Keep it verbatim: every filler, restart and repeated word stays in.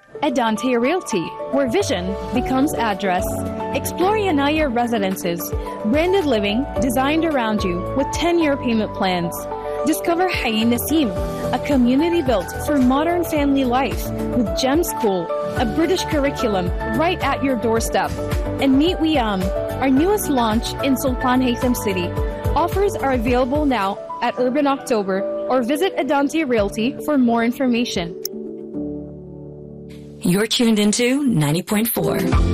Adante Realty, where vision becomes address. Explore Yanaya Residences, branded living designed around you with ten-year payment plans. Discover Hayy Nasim, a community built for modern family life with Gem School, a British curriculum right at your doorstep. And meet Wiam, our newest launch in Sultan Haytham City. Offers are available now at Urban October or visit Adante Realty for more information. You're tuned into ninety point four.